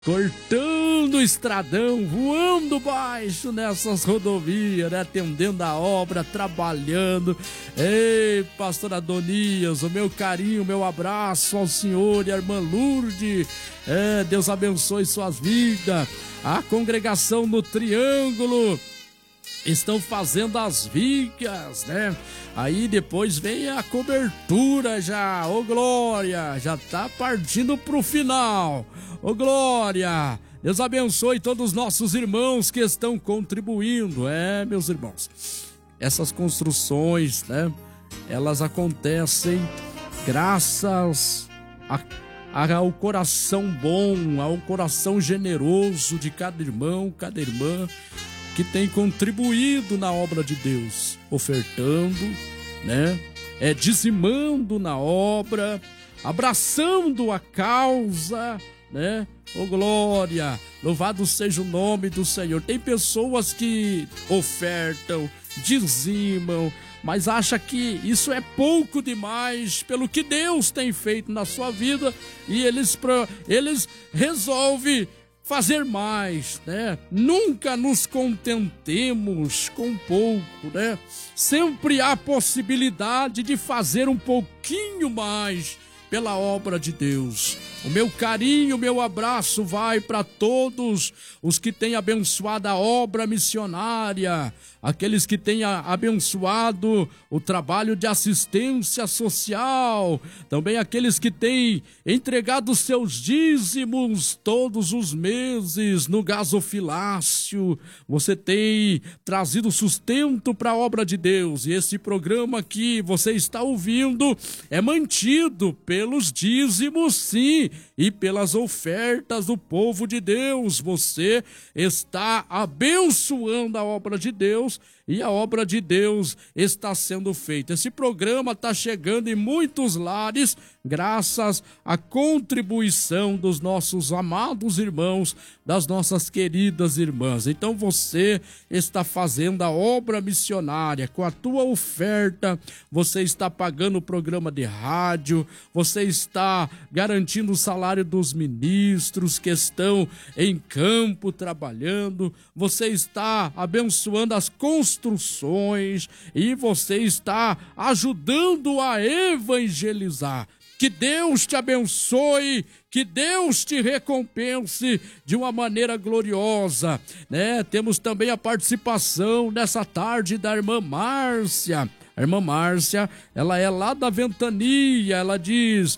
Cortando o estradão, voando baixo nessas rodovias, né? Atendendo a obra, trabalhando. Ei, pastor Adonias, o meu carinho, o meu abraço ao senhor e à irmã Lourdes. Deus abençoe suas vidas. A congregação no Triângulo estão fazendo as vigas, né? Aí depois vem a cobertura já, ô glória, já tá partindo pro final, ô glória. Deus abençoe todos os nossos irmãos que estão contribuindo, meus irmãos. Essas construções, né? Elas acontecem graças ao coração bom, ao coração generoso de cada irmão, cada irmã, que tem contribuído na obra de Deus, ofertando, né? Dizimando na obra, abraçando a causa, né? Ô glória, louvado seja o nome do Senhor. Tem pessoas que ofertam, dizimam, mas acha que isso é pouco demais pelo que Deus tem feito na sua vida e eles resolvem fazer mais, né? Nunca nos contentemos com pouco, né? Sempre há possibilidade de fazer um pouquinho mais pela obra de Deus. O meu carinho, o meu abraço vai para todos os que têm abençoado a obra missionária, aqueles que têm abençoado o trabalho de assistência social, também aqueles que têm entregado seus dízimos todos os meses no gasofilácio. Você tem trazido sustento para a obra de Deus, e esse programa que você está ouvindo é mantido pelos dízimos, sim, e pelas ofertas do povo de Deus. Você está abençoando a obra de Deus e a obra de Deus está sendo feita. Esse programa está chegando em muitos lares graças à contribuição dos nossos amados irmãos, das nossas queridas irmãs. Então você está fazendo a obra missionária com a tua oferta, você está pagando o programa de rádio, você está garantindo o salário dos ministros que estão em campo trabalhando, você está abençoando as construções e você está ajudando a evangelizar. Que Deus te abençoe, que Deus te recompense de uma maneira gloriosa, né? Temos também a participação nessa tarde da irmã Márcia. A irmã Márcia, ela é lá da Ventania, ela diz,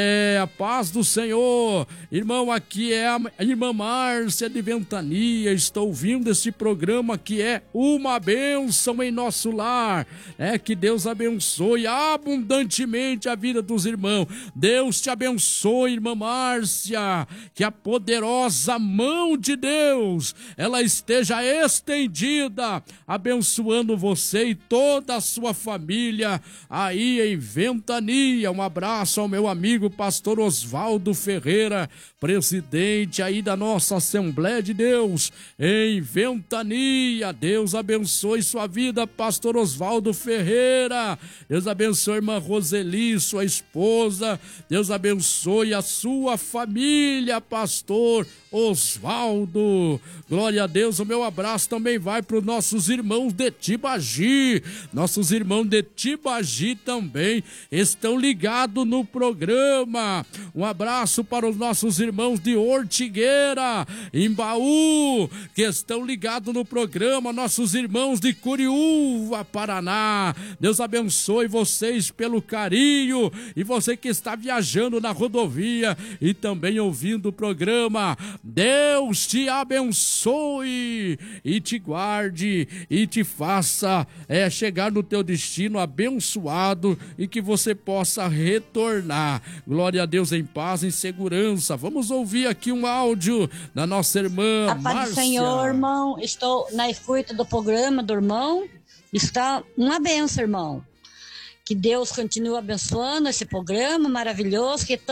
a paz do Senhor, irmão, aqui é a irmã Márcia de Ventania, estou ouvindo esse programa que é uma bênção em nosso lar, que Deus abençoe abundantemente a vida dos irmãos. Deus te abençoe, irmã Márcia, que a poderosa mão de Deus, ela esteja estendida, abençoando você e toda a sua família aí em Ventania. Um abraço ao meu amigo pastor Osvaldo Ferreira, presidente aí da nossa Assembleia de Deus em Ventania. Deus abençoe sua vida, pastor Osvaldo Ferreira. Deus abençoe a irmã Roseli, sua esposa. Deus abençoe a sua família, pastor Osvaldo. Glória a Deus. O meu abraço também vai para os nossos irmãos de Tibagi. Nossos irmãos de Tibagi também estão ligados no programa. Um abraço para os nossos irmãos de Ortigueira, Embaú, que estão ligados no programa. Nossos irmãos de Curiúva, Paraná. Deus abençoe vocês pelo carinho. E você que está viajando na rodovia e também ouvindo o programa, Deus te abençoe e te guarde e te faça chegar no teu destino abençoado e que você possa retornar. Glória a Deus, em paz, em segurança. Vamos ouvir aqui um áudio da nossa irmã Márcia. A paz do Senhor, irmão. Estou na escuta do programa do irmão. Está uma benção, irmão. Que Deus continue abençoando esse programa maravilhoso, que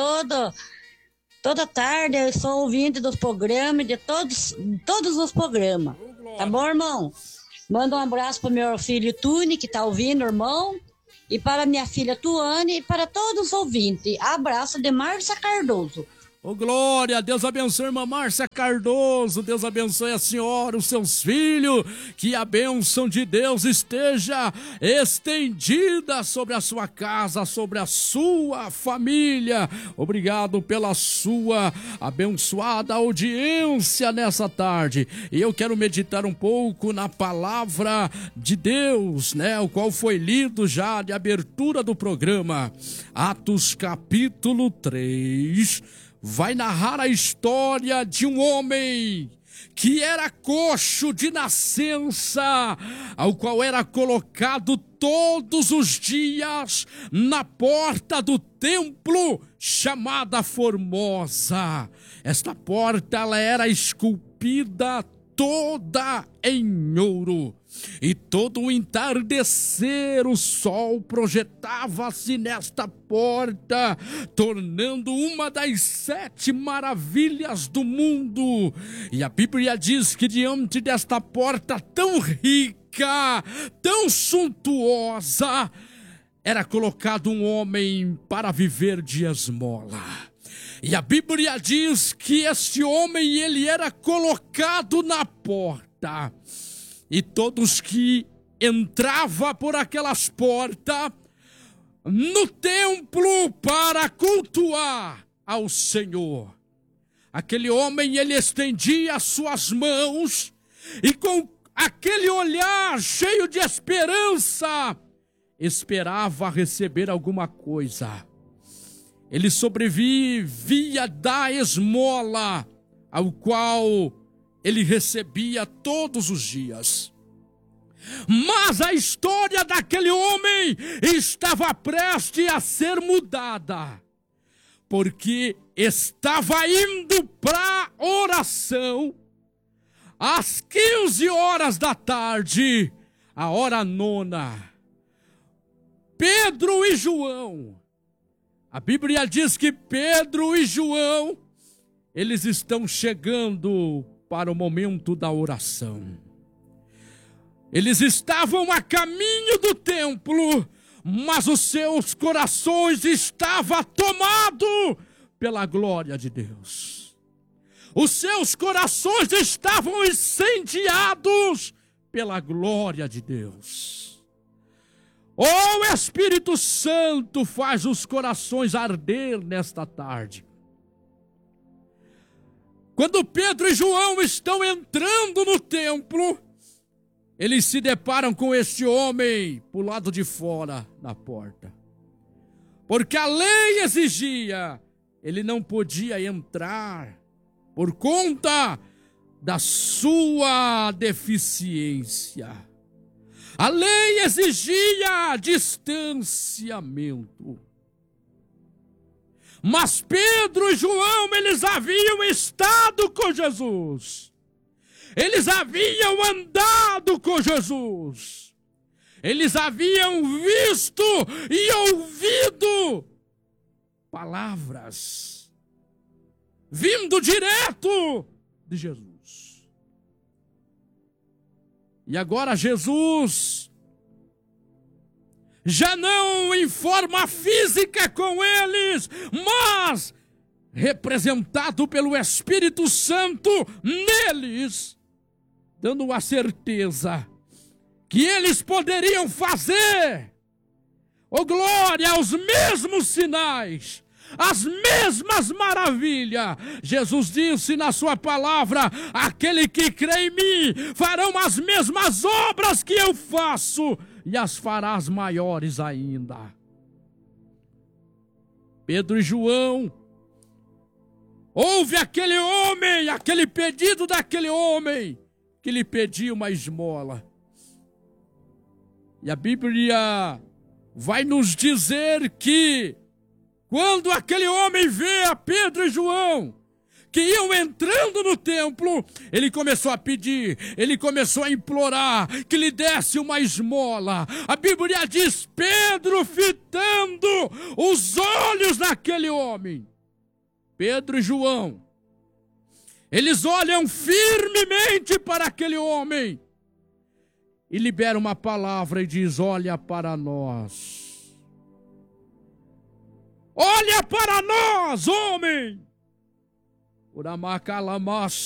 toda tarde eu estou ouvindo dos programas, de todos os programas. Tá bom, irmão? Manda um abraço para o meu filho Tune, que está ouvindo, irmão. E para minha filha Tuane e para todos os ouvintes. Abraço de Márcia Cardoso. Ô, glória, Deus abençoe a irmã Márcia Cardoso, Deus abençoe a senhora, os seus filhos, que a bênção de Deus esteja estendida sobre a sua casa, sobre a sua família. Obrigado pela sua abençoada audiência nessa tarde. E eu quero meditar um pouco na palavra de Deus, né, o qual foi lido já de abertura do programa. Atos capítulo 3, vai narrar a história de um homem que era coxo de nascença, ao qual era colocado todos os dias na porta do templo chamada Formosa. Esta porta ela era esculpida toda em ouro, e todo o entardecer o sol projetava-se nesta porta, tornando uma das 7 maravilhas do mundo. E a Bíblia diz que diante desta porta tão rica, tão suntuosa, era colocado um homem para viver de esmola. E a Bíblia diz que este homem, ele era colocado na porta. E todos que entravam por aquelas portas no templo para cultuar ao Senhor, aquele homem, ele estendia as suas mãos e com aquele olhar cheio de esperança, esperava receber alguma coisa. Ele sobrevivia da esmola, ao qual ele recebia todos os dias. Mas a história daquele homem estava prestes a ser mudada, porque estava indo para oração às 15 horas da tarde, a hora nona. Pedro e João, a Bíblia diz que Pedro e João, eles estão chegando para o momento da oração. Eles estavam a caminho do templo, mas os seus corações estavam tomados pela glória de Deus. Os seus corações estavam incendiados pela glória de Deus. O Espírito Santo faz os corações arder nesta tarde. Quando Pedro e João estão entrando no templo, eles se deparam com este homem por lado de fora da porta. Porque a lei exigia, ele não podia entrar por conta da sua deficiência. A lei exigia distanciamento. Mas Pedro e João, eles haviam estado com Jesus. Eles haviam andado com Jesus. Eles haviam visto e ouvido palavras vindo direto de Jesus. E agora Jesus, já não em forma física com eles, mas representado pelo Espírito Santo neles, dando a certeza que eles poderiam fazer, oh glória, os mesmos sinais, as mesmas maravilhas. Jesus disse na sua palavra: aquele que crê em mim farão as mesmas obras que eu faço, e as farás maiores ainda. Pedro e João, ouve aquele homem, aquele pedido daquele homem, que lhe pediu uma esmola. E a Bíblia vai nos dizer que quando aquele homem vê a Pedro e João, que iam entrando no templo, ele começou a pedir, ele começou a implorar que lhe desse uma esmola. A Bíblia diz: Pedro fitando os olhos naquele homem. Pedro e João, eles olham firmemente para aquele homem e liberam uma palavra e diz: olha para nós. Olha para nós, homem! Uramacalamas.